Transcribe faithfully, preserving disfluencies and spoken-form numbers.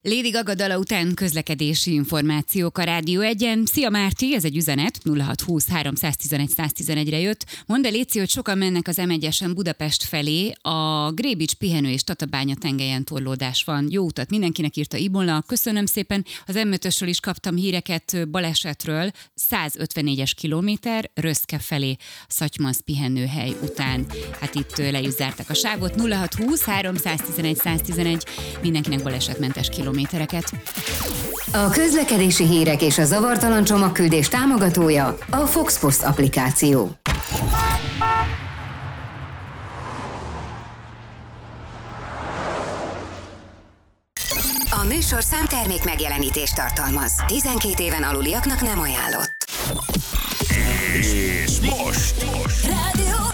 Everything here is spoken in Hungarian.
Lady Gaga dala után közlekedési információk a Rádió egyen. Szia Márti, ez egy üzenet, nulla hat húsz háromszáztizenegy száztizenegyre jött. Mondd el, Léci, hogy sokan mennek az em egyesen Budapest felé, a Grébics pihenő és Tatabánya tengelyen torlódás van. Jó utat mindenkinek, írta Ibola. Köszönöm szépen. Az em ötösről is kaptam híreket, balesetről, százötvennégyes kilométer Röszke felé, Szatymasz pihenőhely után. Hát itt le is zártak a sávot. nulla hat húsz háromszáztizenegy száztizenegy, mindenkinek balesetmentes kilométereket. A közlekedési hírek és a zavartalan csomagküldés támogatója a Fox Post applikáció. A műsor számtermék megjelenítést tartalmaz. tizenkét éven aluliaknak nem ajánlott. És most, most. Rádió